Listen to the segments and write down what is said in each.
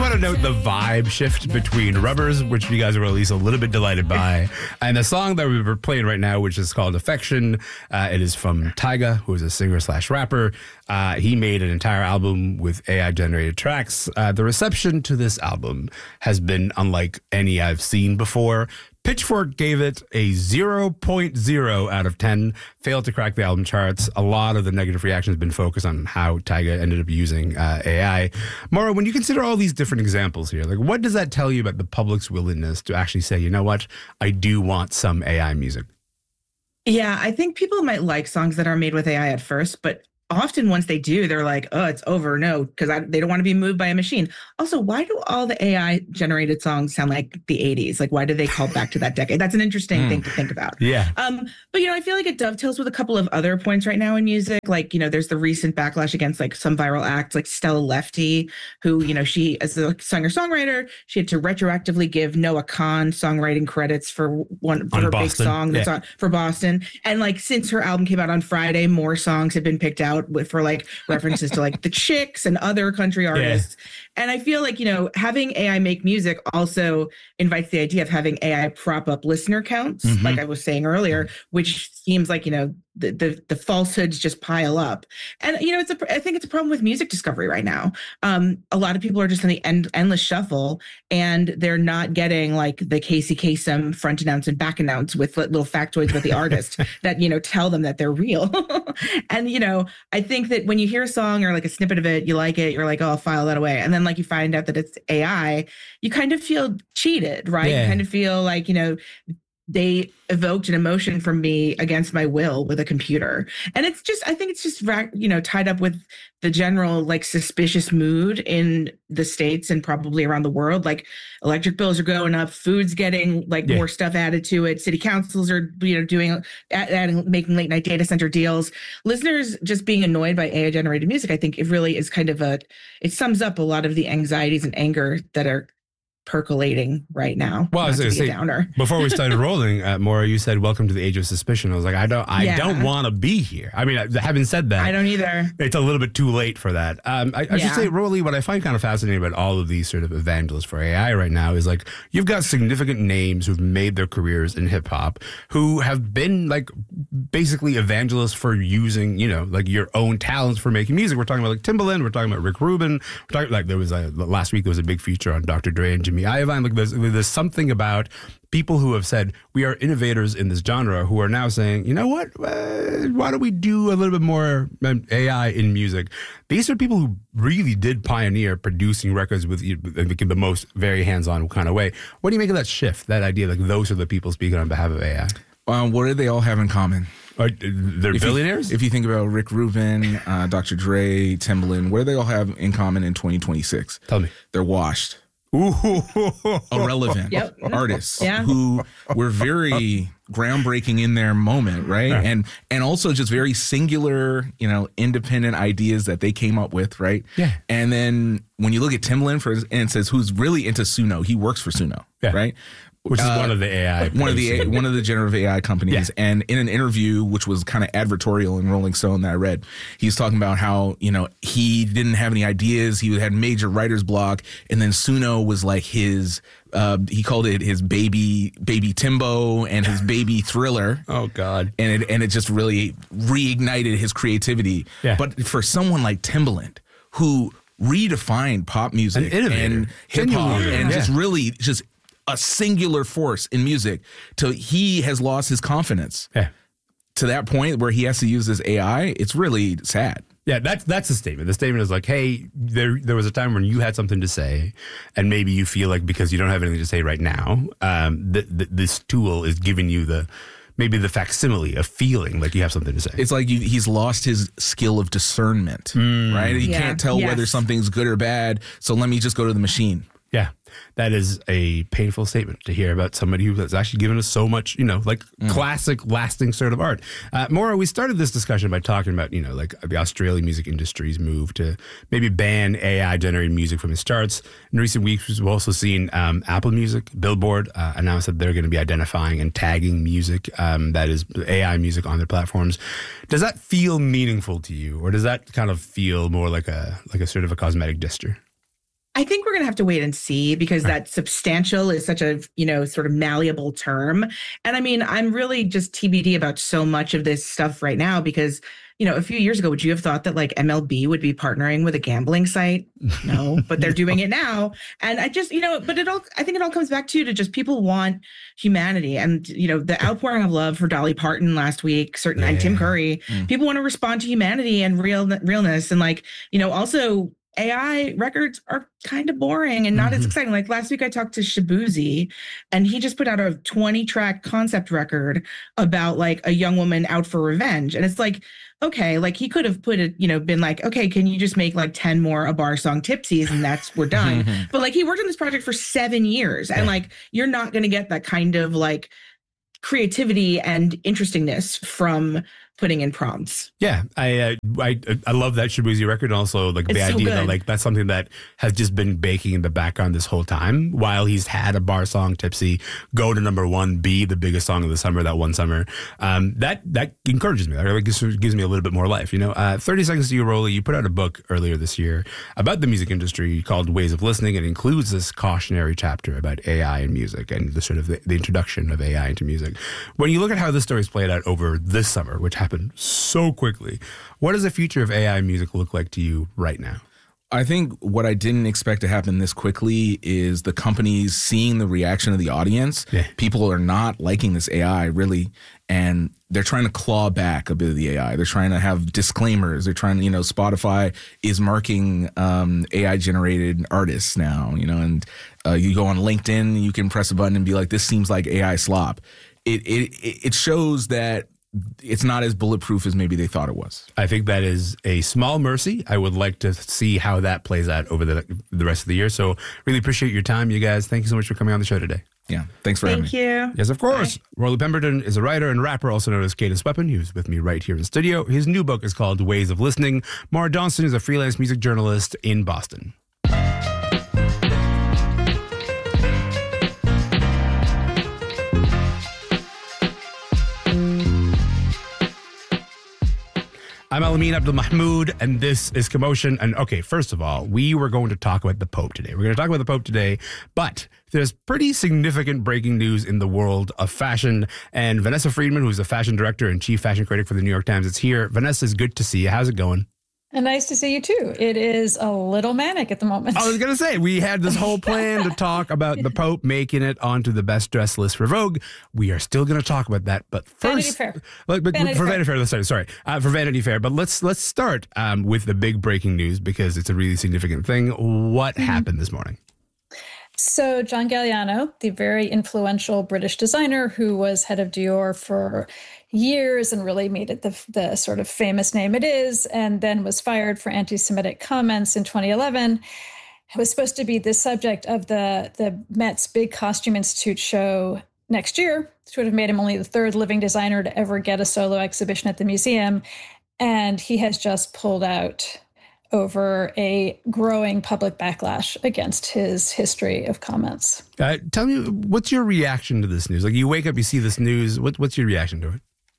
want to note the vibe shift between Rubbers, which you guys were at least a little bit delighted by, and the song that we were playing right now, which is called Affection. It is from Tyga, who is a singer/rapper. He made an entire album with AI-generated tracks. The reception to this album has been unlike any I've seen before. Pitchfork gave it a 0.0 out of 10, failed to crack the album charts. A lot of the negative reaction has been focused on how Tyga ended up using AI. Maura, when you consider all these different examples here, like what does that tell you about the public's willingness to actually say, you know what, I do want some AI music? Yeah, I think people might like songs that are made with AI at first, but often once they do, they're like, oh, it's over. No, because they don't want to be moved by a machine. Also, why do all the AI generated songs sound like the 80s? Like, why do they call back to that decade? That's an interesting thing to think about. Yeah. But, I feel like it dovetails with a couple of other points right now in music. Like, there's the recent backlash against like some viral acts like Stella Lefty, who, she, as a singer-songwriter, she had to retroactively give Noah Kahan songwriting credits for her big song that's on for Boston. And like, since her album came out on Friday, more songs have been picked out for like references to like the Chicks and other country artists. Yeah. And I feel like, having AI make music also invites the idea of having AI prop up listener counts, like I was saying earlier, which seems like, the falsehoods just pile up. And, I think it's a problem with music discovery right now. A lot of people are just in the endless shuffle, and they're not getting like the Casey Kasem front announce and back announce with little factoids about the artist that, tell them that they're real. And, I think that when you hear a song or like a snippet of it, you like it, you're like, oh, I'll file that away. And then like you find out that it's AI, you kind of feel cheated, right? Yeah. You kind of feel like, they evoked an emotion from me against my will with a computer. And I think it's just, tied up with the general like suspicious mood in the States and probably around the world. Like electric bills are going up, food's getting like more stuff added to it. City councils are, making late night data center deals. Listeners just being annoyed by AI generated music, I think it really is kind of it sums up a lot of the anxieties and anger that are percolating right now. Well, I was going to say, downer. Before we started rolling, Maura, you said, welcome to the age of suspicion. I was like, I don't want to be here. I mean, having said that, I don't either. It's a little bit too late for that. I should say, Rolly, what I find kind of fascinating about all of these sort of evangelists for AI right now is like, you've got significant names who've made their careers in hip hop who have been like basically evangelists for using, like your own talents for making music. We're talking about like Timbaland. We're talking about Rick Rubin. We're talking like last week there was a big feature on Dr. Dre and Jimmy Iovine. Like there's something about people who have said we are innovators in this genre who are now saying, you know what, why don't we do a little bit more AI in music? These are people who really did pioneer producing records with the most very hands-on kind of way. What do you make of that shift, that idea, like those are the people speaking on behalf of AI? What do they all have in common? They're billionaires? If you think about Rick Rubin, Dr. Dre, Timbaland, what do they all have in common in 2026? Tell me. They're washed. Irrelevant artists who were very groundbreaking in their moment, right? And also just very singular, independent ideas that they came up with, right? Yeah. And then when you look at Timbaland, and it says who's really into Suno, he works for Suno, right? Which is one of the AI, one of the generative AI companies. Yeah. And in an interview, which was kind of advertorial in Rolling Stone that I read, he's talking about how he didn't have any ideas. He had major writer's block, and then Suno was like his. He called it his baby Timbo and his baby Thriller. Oh God! And it just really reignited his creativity. Yeah. But for someone like Timbaland, who redefined pop music and hip hop, and just a singular force in music, he has lost his confidence to that point where he has to use this AI. It's really sad. Yeah, that's the statement. The statement is like, hey, there was a time when you had something to say, and maybe you feel like because you don't have anything to say right now, this tool is giving you maybe the facsimile of feeling like you have something to say. It's like he's lost his skill of discernment, right? He can't tell whether something's good or bad, so let me just go to the machine. Yeah, that is a painful statement to hear about somebody who has actually given us so much, classic, lasting sort of art. Maura, we started this discussion by talking about, like the Australian music industry's move to maybe ban AI-generated music from its charts. In recent weeks, we've also seen Apple Music, Billboard, announce that they're going to be identifying and tagging music that is AI music on their platforms. Does that feel meaningful to you, or does that kind of feel more like a sort of a cosmetic gesture? I think we're going to have to wait and see, because that substantial is such a, sort of malleable term. And I mean, I'm really just TBD about so much of this stuff right now, because, a few years ago, would you have thought that like MLB would be partnering with a gambling site? No, but they're doing it now. And I just, but I think it all comes back to just people want humanity. And, the outpouring of love for Dolly Parton last week, and Tim Curry, people want to respond to humanity and realness. And like, also, AI records are kind of boring and not as exciting. Like last week I talked to Shabuzi, and he just put out a 20-track concept record about like a young woman out for revenge. And it's like, okay, like he could have put it, been like, okay, can you just make like 10 more A Bar Song Tipsies and we're done. But like he worked on this project for 7 years, and like you're not going to get that kind of like creativity and interestingness from putting in prompts. Yeah, I love that Shabuzi record. And also, like the idea that like that's something that has just been baking in the background this whole time, while he's had A Bar Song Tipsy go to #1, be the biggest song of the summer that one summer. That encourages me. That gives me a little bit more life. 30 Seconds to You, Rolly. You put out a book earlier this year about the music industry called Ways of Listening. It includes this cautionary chapter about AI and music and the sort of the introduction of AI into music. When you look at how this story's played out over this summer, which happened so quickly, what does the future of AI music look like to you right now? I think what I didn't expect to happen this quickly is the companies seeing the reaction of the audience. Yeah. People are not liking this AI really, and they're trying to claw back a bit of the AI. They're trying to have disclaimers. They're trying to, Spotify is marking AI generated artists now, and you go on LinkedIn, you can press a button and be like, this seems like AI slop. It shows that it's not as bulletproof as maybe they thought it was. I think that is a small mercy. I would like to see how that plays out over the rest of the year. So really appreciate your time, you guys. Thank you so much for coming on the show today. Yeah, thanks for having me. Thank you. Yes, of course. Bye. Rolly Pemberton is a writer and rapper, also known as Cadence Weapon. He was with me right here in the studio. His new book is called Ways of Listening. Mara Johnston is a freelance music journalist in Boston. I'm Alamin Abdul-Mahmoud, and this is Commotion. And okay, first of all, we were going to talk about the Pope today. We're going to talk about the Pope today, but there's pretty significant breaking news in the world of fashion. And Vanessa Friedman, who's a fashion director and chief fashion critic for the New York Times, is here. Vanessa, it's good to see you. How's it going? And nice to see you too. It is a little manic at the moment. I was going to say, we had this whole plan to talk about the Pope making it onto the best dressed list for Vogue. We are still going to talk about that, but first, Vanity Fair. For Vanity Fair, for Vanity Fair. But let's start with the big breaking news, because it's a really significant thing. What happened this morning? So John Galliano, the very influential British designer who was head of Dior for years and really made it the sort of famous name it is, and then was fired for anti-Semitic comments in 2011, was supposed to be the subject of the Met's big Costume Institute show next year, which would have made him only the third living designer to ever get a solo exhibition at the museum. And he has just pulled out over a growing public backlash against his history of comments. Tell me, what's your reaction to this news? Like, you wake up, you see this news. What's your reaction to it?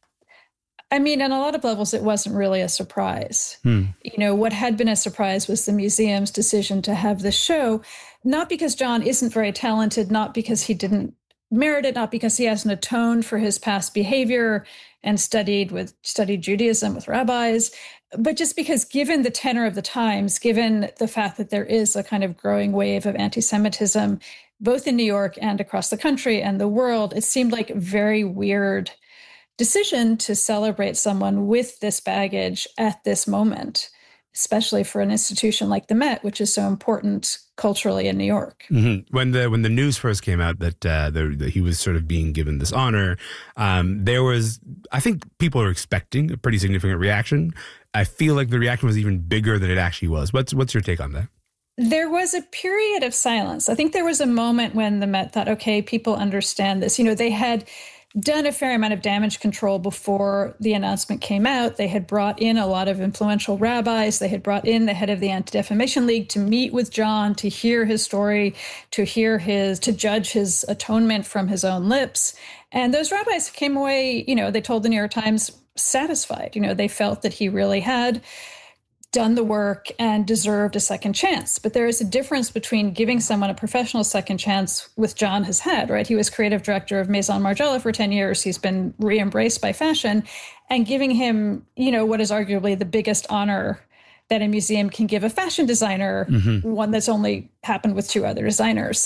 I mean, on a lot of levels, it wasn't really a surprise. What had been a surprise was the museum's decision to have this show, not because John isn't very talented, not because he didn't merit it, not because he hasn't atoned for his past behavior and studied Judaism with rabbis, but just because, given the tenor of the times, given the fact that there is a kind of growing wave of anti-Semitism, both in New York and across the country and the world, it seemed like a very weird decision to celebrate someone with this baggage at this moment, especially for an institution like the Met, which is so important culturally in New York. Mm-hmm. When the news first came out that he was sort of being given this honor, there was, I think people are expecting a pretty significant reaction. I feel like the reaction was even bigger than it actually was. What's your take on that? There was a period of silence. I think there was a moment when the Met thought, okay, people understand this. They had done a fair amount of damage control before the announcement came out. They had brought in a lot of influential rabbis. They had brought in the head of the Anti-Defamation League to meet with John, to hear his story, to judge his atonement from his own lips. And those rabbis came away, they told the New York Times satisfied. They felt that he really had done the work and deserved a second chance. But there is a difference between giving someone a professional second chance, which John has had, right? He was creative director of Maison Margiela for 10 years. He's been re-embraced by fashion, and giving him, what is arguably the biggest honor that a museum can give a fashion designer, one that's only happened with 2 other designers.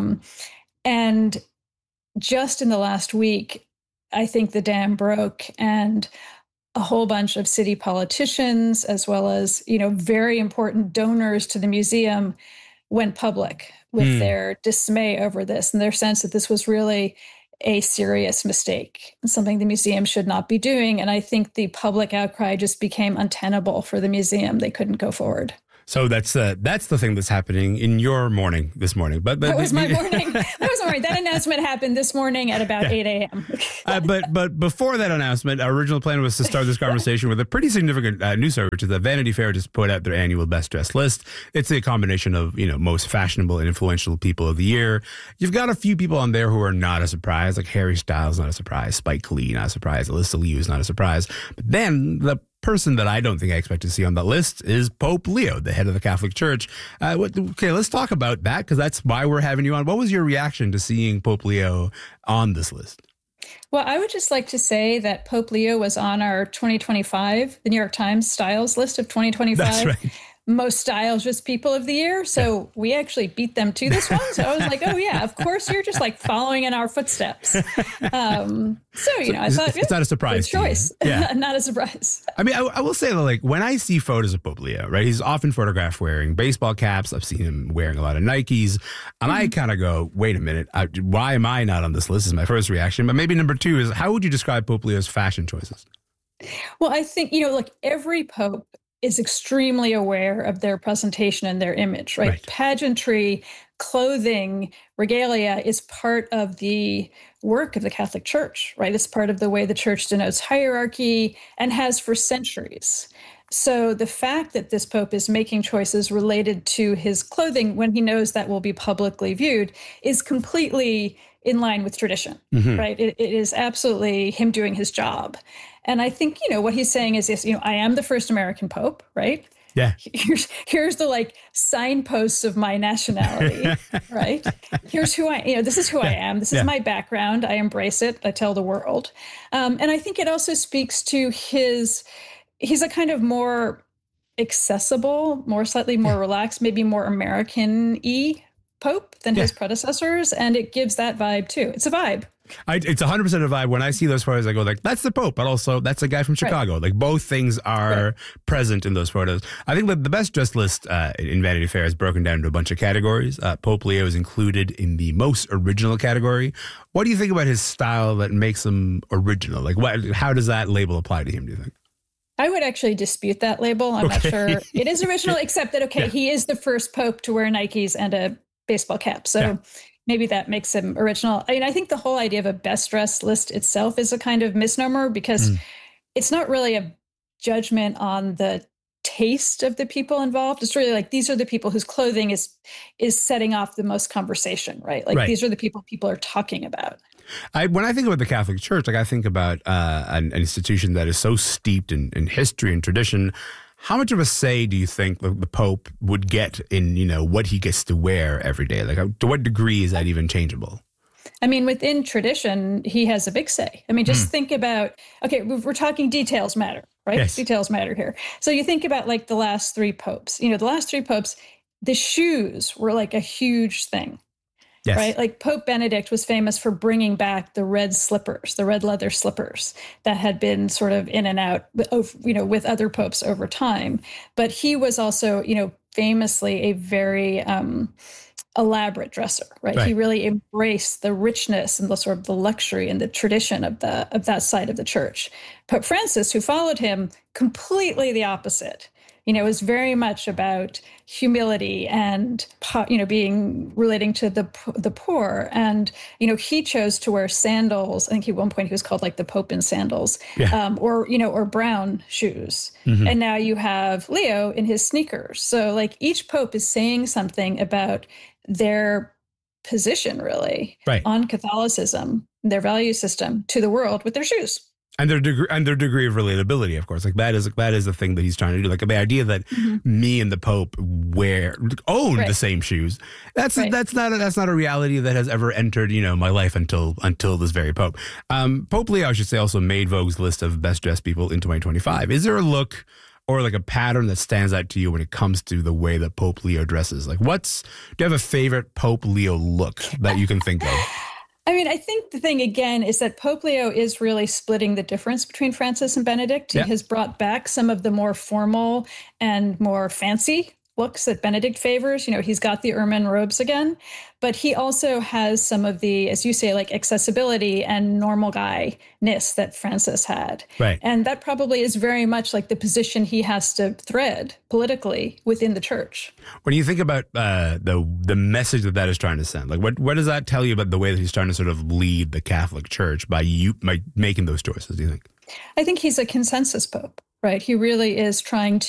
And just in the last week, I think the dam broke, and a whole bunch of city politicians, as well as, very important donors to the museum, went public with their dismay over this and their sense that this was really a serious mistake, something the museum should not be doing. And I think the public outcry just became untenable for the museum. They couldn't go forward. So that's the thing that's happening in your morning this morning. But that was my morning. That was all right. That announcement happened this morning at about 8 a.m. But before that announcement, our original plan was to start this conversation with a pretty significant news story, which is that Vanity Fair just put out their annual best dressed list. It's a combination of most fashionable and influential people of the year. You've got a few people on there who are not a surprise, like Harry Styles, not a surprise, Spike Lee, not a surprise, Alyssa Liu is not a surprise. But then the person that I don't think I expect to see on that list is Pope Leo, the head of the Catholic Church. Okay, let's talk about that, because that's why we're having you on. What was your reaction to seeing Pope Leo on this list? Well, I would just like to say that Pope Leo was on our 2025, the New York Times styles list of 2025. That's right. Most stylish people of the year. So we actually beat them to this one. So I was like, oh yeah, of course you're just like following in our footsteps. I thought it's not a surprise. Good choice. Yeah. Not a surprise. I mean, I will say that, like, when I see photos of Pope Leo, right, he's often photographed wearing baseball caps. I've seen him wearing a lot of Nikes. And I kind of go, wait a minute, why am I not on this list is my first reaction. But maybe number 2 is, how would you describe Pope Leo's fashion choices? Well, I think, every pope is extremely aware of their presentation and their image, right? Pageantry, clothing, regalia is part of the work of the Catholic Church, right? It's part of the way the church denotes hierarchy and has for centuries. So the fact that this pope is making choices related to his clothing when he knows that will be publicly viewed is completely in line with tradition, right? It is absolutely him doing his job. And I think, what he's saying is this, I am the first American pope, right? Yeah. Here's the signposts of my nationality, right? Here's who this is who I am. This is my background. I embrace it. I tell the world. And I think it also speaks to he's a kind of more accessible, slightly more relaxed, maybe more American-y pope than his predecessors. And it gives that vibe too. It's a vibe. It's 100% a vibe. When I see those photos, I go like, that's the Pope, but also that's a guy from Chicago. Right. Like, both things are present in those photos. I think that the best dressed list in Vanity Fair is broken down into a bunch of categories. Pope Leo is included in the most original category. What do you think about his style that makes him original? Like, how does that label apply to him, do you think? I would actually dispute that label. I'm not sure it is original, except that, he is the first Pope to wear Nikes and a baseball cap. So maybe that makes him original. I mean, I think the whole idea of a best dressed list itself is a kind of misnomer, because it's not really a judgment on the taste of the people involved. It's really like, these are the people whose clothing is setting off the most conversation, right? Like, these are the people are talking about. When I think about the Catholic Church, like, I think about an institution that is so steeped in history and tradition. How much of a say do you think the Pope would get in, what he gets to wear every day? Like, to what degree is that even changeable? I mean, within tradition, he has a big say. I mean, just think about, we're talking details matter, right? Yes. Details matter here. So you think about like the last 3 popes, the last 3 popes, the shoes were like a huge thing. Yes. Right? Like, Pope Benedict was famous for bringing back the red leather slippers that had been sort of in and out, with other popes over time. But he was also, famously a very elaborate dresser, right? He really embraced the richness and the sort of the luxury and the tradition of that side of the church. Pope Francis, who followed him, completely the opposite. It was very much about humility and, relating to the poor. And, he chose to wear sandals. I think at one point he was called like the Pope in sandals, or brown shoes. And now you have Leo in his sneakers. So like, each Pope is saying something about their position really on Catholicism, their value system to the world with their shoes. And their degree of relatability, of course, like that is the thing that he's trying to do. Like the idea that me and the Pope own the same shoes. That's not a reality that has ever entered my life until this very Pope. Pope Leo, I should say, also made Vogue's list of best dressed people in 2025. Is there a look or like a pattern that stands out to you when it comes to the way that Pope Leo dresses? Like, do you have a favorite Pope Leo look that you can think of? I mean, I think the thing, again, is that Pope Leo is really splitting the difference between Francis and Benedict. He has brought back some of the more formal and more fancy looks that Benedict favors. He's got the ermine robes again, but he also has some of the, as you say, like accessibility and normal guy-ness that Francis had. Right. And that probably is very much like the position he has to thread politically within the church. When you think about the message that is trying to send, like what does that tell you about the way that he's trying to sort of lead the Catholic Church by making those choices, do you think? I think he's a consensus pope, right? He really is trying